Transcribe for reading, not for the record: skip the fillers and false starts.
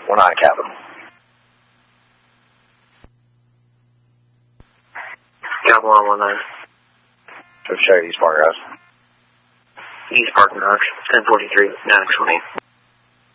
We're not a capital. Capital on 19. So show you East Park Garage. East Park Garage, 1043, 920.